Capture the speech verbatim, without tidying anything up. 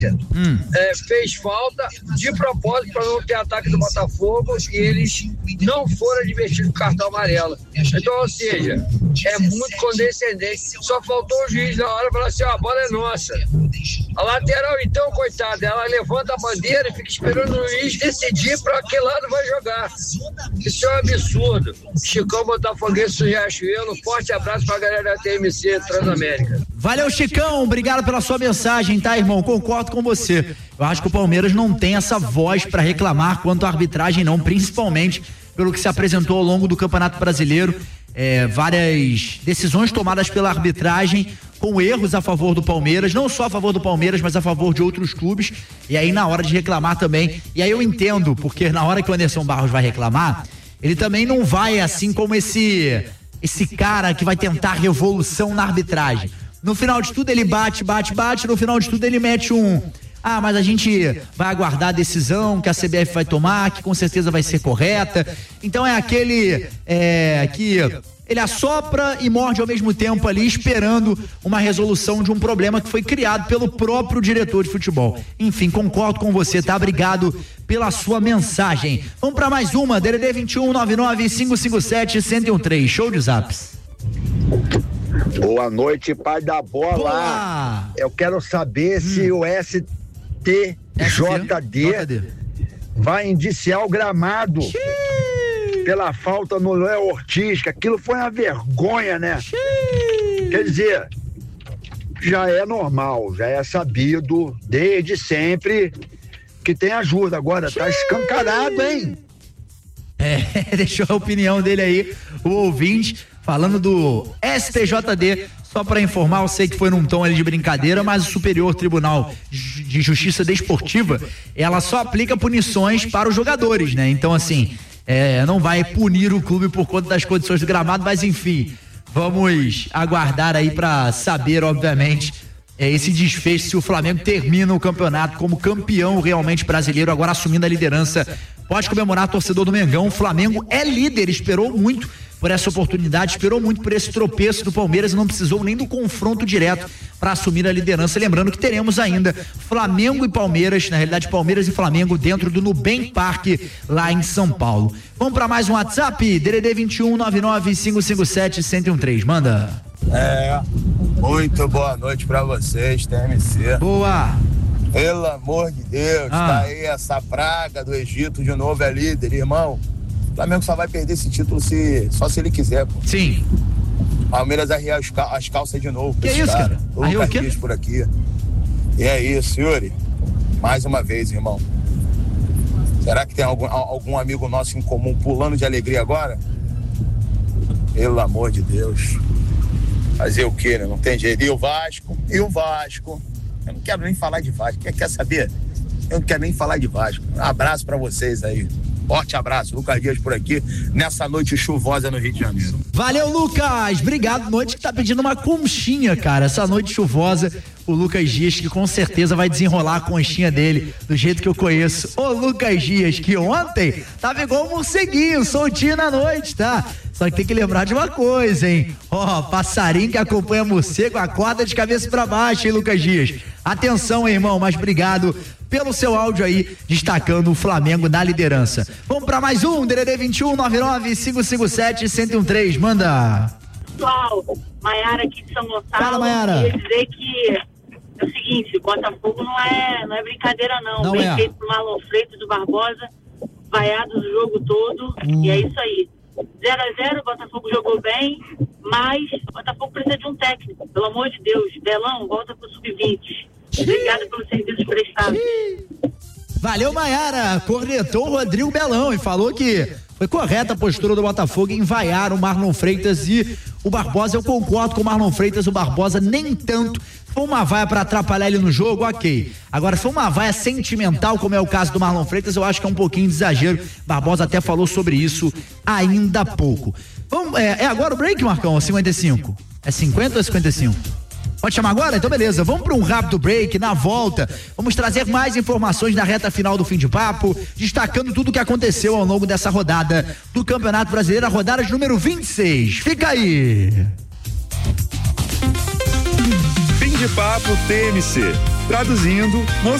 Hum. É, fez falta de propósito para não ter ataque do Botafogo e eles não foram advertidos com cartão amarelo. Então, ou seja, é muito condescendente. Só faltou o juiz na hora falar assim: ó, a bola é nossa. A lateral, então, coitada, ela levanta a bandeira e fica esperando o juiz decidir para que lado vai jogar. Isso é um absurdo. Chicão Botafoguense do Riachuelo, forte abraço para a galera da T M C Transamérica. Valeu, Chicão, obrigado pela sua mensagem, tá, irmão? Concordo com você. Eu acho que o Palmeiras não tem essa voz para reclamar quanto à arbitragem, não, principalmente pelo que se apresentou ao longo do Campeonato Brasileiro. É, várias decisões tomadas pela arbitragem com erros a favor do Palmeiras, não só a favor do Palmeiras, mas a favor de outros clubes, e aí na hora de reclamar também, e aí eu entendo, porque na hora que o Anderson Barros vai reclamar, ele também não vai assim como esse esse cara que vai tentar revolução na arbitragem. No final de tudo ele bate, bate, bate, no final de tudo ele mete um: ah, mas a gente vai aguardar a decisão que a C B F vai tomar, que com certeza vai ser correta. Então é aquele é, que ele assopra e morde ao mesmo tempo ali, esperando uma resolução de um problema que foi criado pelo próprio diretor de futebol. Enfim, concordo com você, tá? Obrigado pela sua mensagem. Vamos para mais uma, D D D vinte e um, nove nove cinco cinco sete, um zero um três, show de zaps. Boa noite, pai da bola. Boa. Eu quero saber hum. se o S T J D vai indiciar o Gramado Xiii. pela falta no Léo Ortiz, que aquilo foi uma vergonha, né? Xiii. Quer dizer, já é normal, já é sabido desde sempre que tem ajuda. Agora Xiii. tá escancarado, hein? É, deixou a opinião dele aí, o ouvinte, falando do S T J D. Só para informar, eu sei que foi num tom ali de brincadeira, mas o Superior Tribunal de Justiça Desportiva, ela só aplica punições para os jogadores, né? Então, assim, é, não vai punir o clube por conta das condições do gramado, mas enfim, vamos aguardar aí para saber, obviamente, é, esse desfecho, se o Flamengo termina o campeonato como campeão realmente brasileiro, agora assumindo a liderança. Pode comemorar, torcedor do Mengão. O Flamengo é líder, esperou muito por essa oportunidade, esperou muito por esse tropeço do Palmeiras e não precisou nem do confronto direto para assumir a liderança. Lembrando que teremos ainda Flamengo e Palmeiras, na realidade Palmeiras e Flamengo dentro do Nubank Park lá em São Paulo. Vamos para mais um WhatsApp, D D D vinte e um, nove nove cinco cinco sete, um zero um três, manda. É, muito boa noite para vocês, T M C. Boa. Pelo amor de Deus, ah. tá aí essa praga do Egito, de novo é líder, irmão. O Flamengo só vai perder esse título se, só se ele quiser, pô. Sim. Palmeiras arriar as, cal- as calças de novo. Que isso, cara? O Lucas Dias por aqui. E é isso, Yuri. Mais uma vez, irmão. Será que tem algum, algum amigo nosso em comum pulando de alegria agora? Pelo amor de Deus. Fazer o quê, né? Não tem jeito. E o Vasco? E o Vasco? Eu não quero nem falar de Vasco. Quer, quer saber? Eu não quero nem falar de Vasco. Um abraço pra vocês aí. Forte abraço, Lucas Dias por aqui, nessa noite chuvosa no Rio de Janeiro. Valeu, Lucas! Obrigado, noite que tá pedindo uma conchinha, cara. Essa noite chuvosa, o Lucas Dias, que com certeza vai desenrolar a conchinha dele, do jeito que eu conheço. Ô, Lucas Dias, que ontem tava igual um morceguinho, soltinho na noite, tá? Só que tem que lembrar de uma coisa, hein? Ó, oh, passarinho que acompanha morcego, acorda de cabeça pra baixo, hein, Lucas Dias? Atenção, hein, irmão, mas obrigado pelo seu áudio aí, destacando o Flamengo na liderança. Vamos pra mais um, D D D vinte e um, nove nove cinco cinco sete, um zero um três, manda. Pessoal, Maiara aqui de São Gonçalo. Fala, Maiara. Queria dizer que é o seguinte, o Botafogo não é, não é brincadeira não. Não Bem é. feito pro Marlon Freitas do Barbosa, vaiados o jogo todo, hum. e é isso aí. zero a zero, o Botafogo jogou bem, mas o Botafogo precisa de um técnico, pelo amor de Deus. Belão, volta pro sub vinte. Obrigada pelos serviços prestados. Valeu, Maiara. Cornetou o Rodrigo Belão e falou que foi correta a postura do Botafogo em vaiar o Marlon Freitas e o Barbosa. Eu concordo com o Marlon Freitas, o Barbosa nem tanto. Se for uma vaia pra atrapalhar ele no jogo, ok. Agora, se for uma vaia sentimental, como é o caso do Marlon Freitas, eu acho que é um pouquinho de exagero. Barbosa até falou sobre isso ainda há pouco. Vamos, é, é agora o break, Marcão? cinquenta e cinco? É cinquenta ou cinquenta e cinco? Pode chamar agora? Então beleza, vamos para um rápido break. Na volta, vamos trazer mais informações da reta final do Fim de Papo, destacando tudo o que aconteceu ao longo dessa rodada do Campeonato Brasileiro, a rodada de número vinte e seis. Fica aí! Fim de Papo T M C. Traduzindo,